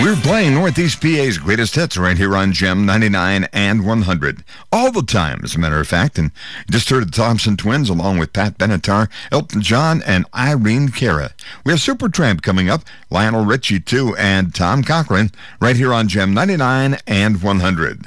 We're playing Northeast PA's greatest hits right here on Gem 99 and 100. All the time, as a matter of fact. And just heard the Thompson Twins along with Pat Benatar, Elton John, and Irene Cara. We have Supertramp coming up, Lionel Richie too, and Tom Cochran right here on Gem 99 and 100.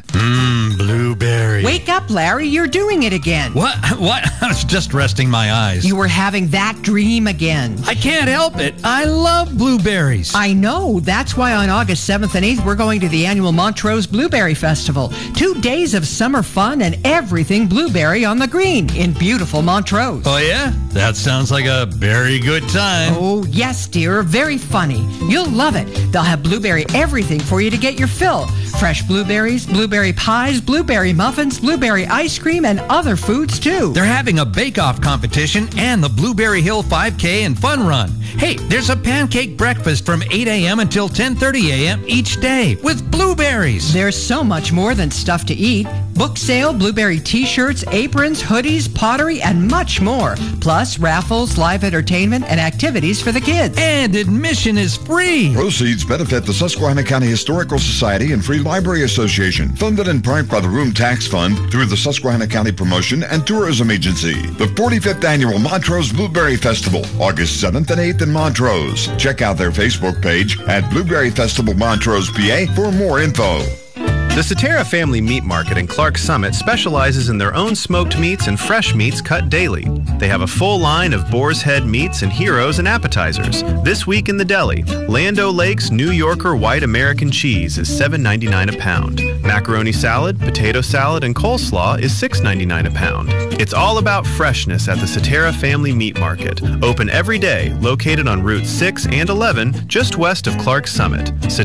Blueberry. Wake up, Larry. You're doing it again. What? I was just resting my eyes. You were having that dream again. I can't help it. I love blueberries. I know. That's why on August 7th and 8th, we're going to the annual Montrose Blueberry Festival. 2 days of summer fun and everything blueberry on the green in beautiful Montrose. Oh, yeah? That sounds like a very good time. Oh, yes, dear. Very funny. You'll love it. They'll have blueberry everything for you to get your fill. Fresh blueberries, blueberry pies, blueberry muffins, blueberry ice cream, and other foods, too. They're having a bake-off competition and the Blueberry Hill 5K and Fun Run. Hey, there's a pancake breakfast from 8 a.m. until 10:30 a.m. each day with blueberries. There's so much more than stuff to eat. Book sale, blueberry t-shirts, aprons, hoodies, pottery, and much more. Plus, raffles, live entertainment, and activities for the kids. And admission is free. Proceeds benefit the Susquehanna County Historical Society and Free Library Association, funded in part by the Room Tax Fund through the Susquehanna County Promotion and Tourism Agency. The 45th Annual Montrose Blueberry Festival, August 7th and 8th in Montrose. Check out their Facebook page at Blueberry Festival Montrose, PA for more info. The Cetera Family Meat Market in Clark Summit specializes in their own smoked meats and fresh meats cut daily. They have a full line of boar's head meats and heroes and appetizers. This week in the deli, Land O'Lakes New Yorker White American Cheese is $7.99 a pound. Macaroni salad, potato salad, and coleslaw is $6.99 a pound. It's all about freshness at the Cetera Family Meat Market. Open every day, located on Route 6 and 11, just west of Clark Summit.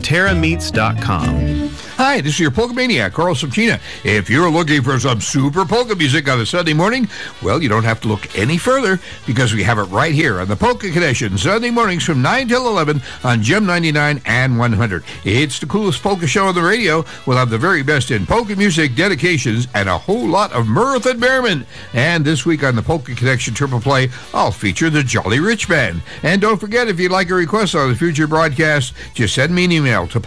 CeteraMeats.com. Hi, this is your Polka Maniac, Carl Subchina. If you're looking for some super polka music on a Sunday morning, well, you don't have to look any further because we have it right here on the Polka Connection, Sunday mornings from 9 till 11 on Gem 99 and 100. It's the coolest polka show on the radio. We'll have the very best in polka music, dedications, and a whole lot of mirth and merriment. And this week on the Polka Connection Triple Play, I'll feature the Jolly Rich Band. And don't forget, if you'd like a request on the future broadcast, just send me an email to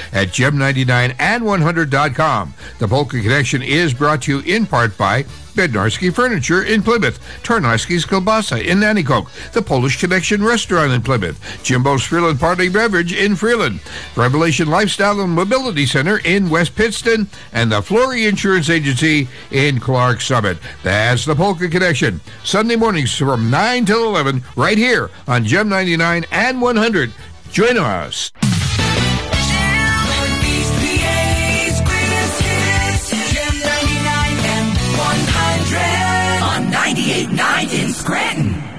polka@gem99and100.com. The Polka Connection is brought to you in part by Bednarski Furniture in Plymouth, Tarnowski's Kielbasa in Nanticoke, the Polish Connection Restaurant in Plymouth, Jimbo's Freeland Party Beverage in Freeland, Revelation Lifestyle and Mobility Center in West Pittston, and the Flory Insurance Agency in Clark Summit. That's the Polka Connection, Sunday mornings from 9 till 11, right here on Gem 99 and 100. Join us. On 98.9 in Scranton.